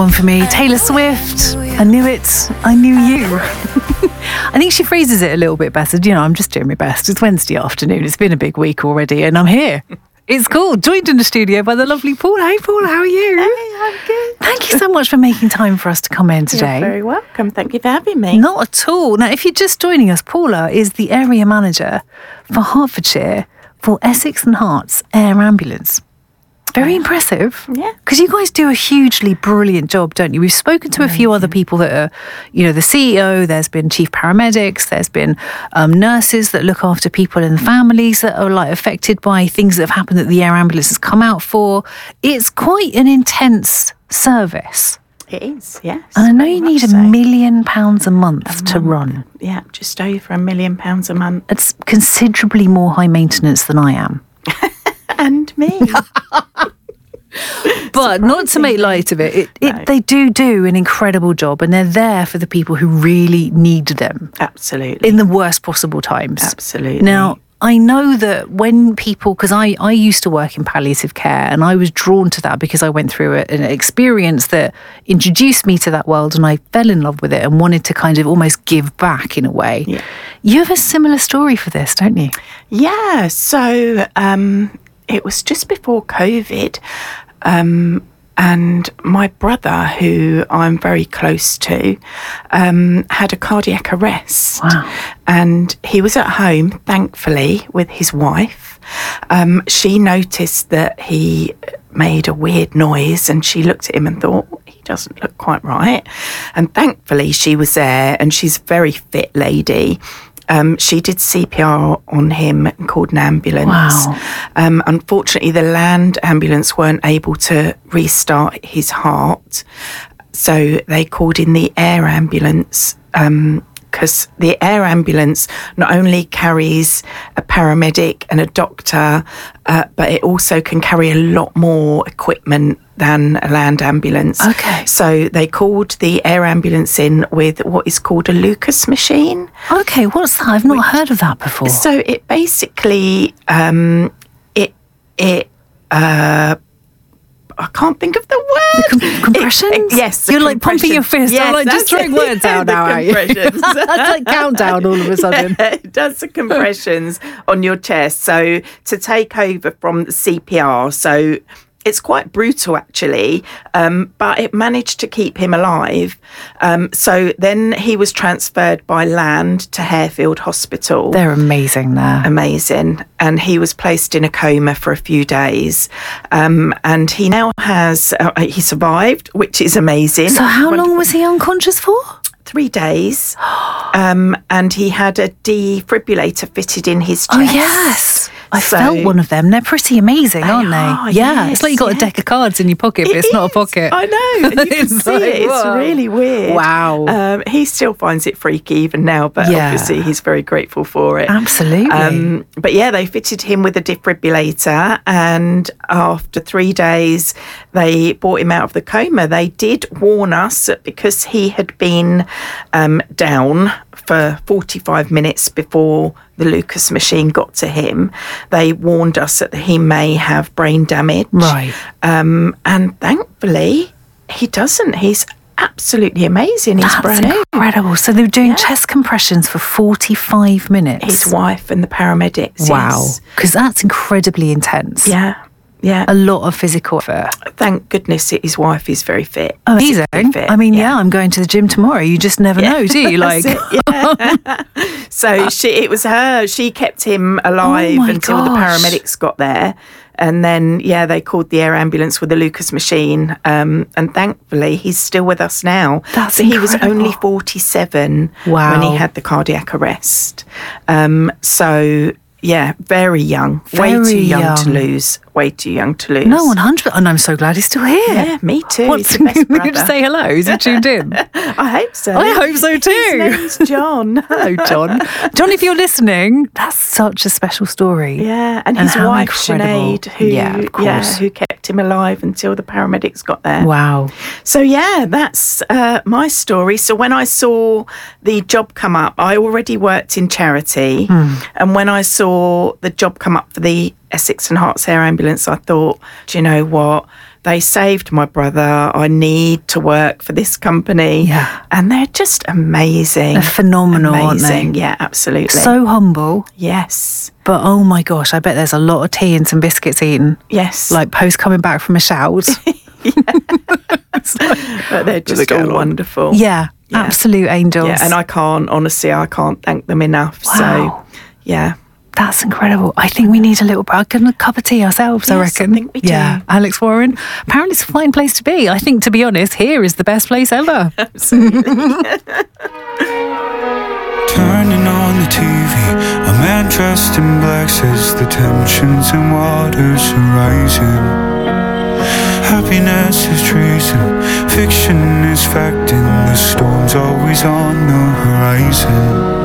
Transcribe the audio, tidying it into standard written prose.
One for me, Taylor Swift. I knew it. I knew you. I think she phrases it a little bit better. You know, I'm just doing my best. It's Wednesday afternoon. It's been a big week already, and I'm here. It's cool. Joined in the studio by the lovely Paula. Hey, Paula, how are you? Hey, I'm good. Thank you so much for making time for us to come in today. You're very welcome. Thank you for having me. Not at all. Now, if you're just joining us, Paula is the area manager for Hertfordshire for Essex and Herts Air Ambulance. Very impressive. Yeah. Because you guys do a hugely brilliant job, don't you? We've spoken to a few other people that are, you know, the CEO, there's been chief paramedics, there's been nurses that look after people and families that are like affected by things that have happened that the air ambulance has come out for. It's quite an intense service. It is, yes. And I know you need £1 million a month to run. Yeah, just over £1 million a month. It's considerably more high maintenance than I am. And me. But not to make light of it, No. they do an incredible job, and they're there for the people who really need them. Absolutely. In the worst possible times. Absolutely. Now, I know that when people, because I used to work in palliative care, and I was drawn to that because I went through an experience that introduced me to that world, and I fell in love with it and wanted to kind of almost give back in a way. Yeah. You have a similar story for this, don't you? Yeah, so it was just before COVID, and my brother, who I'm very close to, had a cardiac arrest. Wow. And he was at home, thankfully, with his wife. She noticed that he made a weird noise, and she looked at him and thought, he doesn't look quite right. And thankfully she was there, and she's a very fit lady. She did CPR on him and called an ambulance. Wow. Unfortunately, the land ambulance weren't able to restart his heart, so they called in the air ambulance, because the air ambulance not only carries a paramedic and a doctor, but it also can carry a lot more equipment than a land ambulance. Okay. So they called the air ambulance in with what is called a Lucas machine. Okay, what's that? I've not heard of that before. So it basically, I can't think of the word. Compressions? Yes. You're like pumping your fist. Yes, I'm like just throwing words out now, aren't you? compressions. That's like countdown all of a sudden. It does the compressions on your chest. So to take over from the CPR. So it's quite brutal, actually, but it managed to keep him alive. So then he was transferred by land to Harefield Hospital. They're amazing there. Amazing. And he was placed in a coma for a few days. And he now has, he survived, which is amazing. So how long was he unconscious for? 3 days. And he had a defibrillator fitted in his chest. Oh, yes. I felt one of them. They're pretty amazing, aren't they? are, Yeah. yes, It's like you got a deck of cards in your pocket, but it's not a pocket. I know. And you can It's see like, it. It's whoa. really weird. Wow. He still finds it freaky even now, but Yeah. obviously he's very grateful for it. Absolutely. But yeah, they fitted him with a defibrillator, and after 3 days, they brought him out of the coma. They did warn us that because he had been down for 45 minutes before the Lucas machine got to him, they warned us that he may have brain damage. Right. And thankfully, he doesn't. He's absolutely amazing. He's That's brand new. incredible. So they were doing chest compressions for 45 minutes. His wife and the paramedics. Wow. Yes. Because that's incredibly intense. Yeah. Yeah. A lot of physical effort. Thank goodness his wife is very fit. Amazing. Very fit, I mean, yeah, I'm going to the gym tomorrow. You just never know, do you? Like, That's it, yeah. So it was her. She kept him alive Oh my until the gosh. paramedics got there. And then, they called the air ambulance with the Lucas machine. And thankfully, he's still with us now. That's so he was incredible. only 47 Wow. when he had the cardiac arrest. So, yeah, very young. Way Very too young to young. lose. Way too young to lose. no, 100. And I'm so glad he's still here. Yeah, me too. What's He's the best we brother. could say hello? Is he tuned in? I hope so. I hope so too. His name's John. Hello, John. John, if you're listening, that's such a special story. Yeah, and his how wife incredible. Sinead, who Yeah, of course. who kept him alive until the paramedics got there. Wow. So yeah, that's my story. So when I saw the job come up, I already worked in charity, and when I saw the job come up for the Essex and Herts Air Ambulance, I thought, do you know what? they saved my brother. I need to work for this company. Yeah. And they're just amazing. They're phenomenal, amazing. aren't they? Yeah, absolutely. So humble. Yes. But oh my gosh, I bet there's a lot of tea and some biscuits eaten. Yes. Like post coming back from a shout. But they're just all wonderful. Yeah, absolute angels. Yeah, and I can't thank them enough. Wow. So, yeah. That's incredible. I think we need a little a cup of tea ourselves, I Yes, I reckon. think we do. Yeah, Alex Warren. Apparently it's a fine place to be. I think, to be honest, here is the best place ever. Absolutely. Turning on the TV, a man dressed in black says the tensions and waters are rising. Happiness is treason, fiction is fact, and the storm's always on the horizon.